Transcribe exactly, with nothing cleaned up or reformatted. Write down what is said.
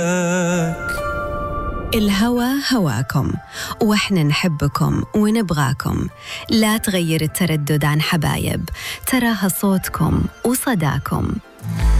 الهوى هواكم وإحنا نحبكم ونبغاكم. لا تغير التردد عن حبايب، تراها صوتكم وصداكم.